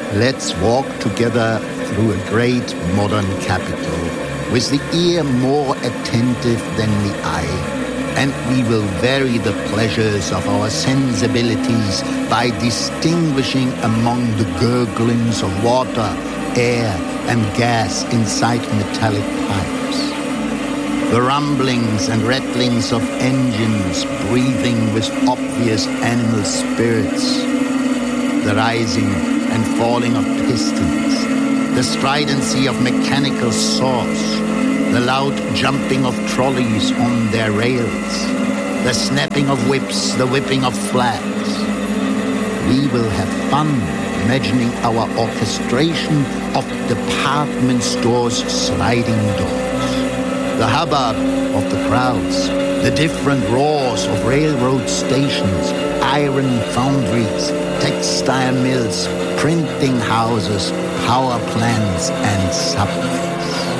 Let's walk together through a great modern capital, with the ear more attentive than the eye, and we will vary the pleasures of our sensibilities by distinguishing among the gurglings of water, air, and gas inside metallic pipes, the rumblings and rattlings of engines breathing with obvious animal spirits, the rising and falling of pistons, the stridency of mechanical saws, the loud jumping of trolleys on their rails, the snapping of whips, the whipping of flags. We will have fun imagining our orchestration of department stores' sliding doors, the hubbub of the crowds, the different roars of railroad stations, iron foundries, textile mills, printing houses, power plants, and subways.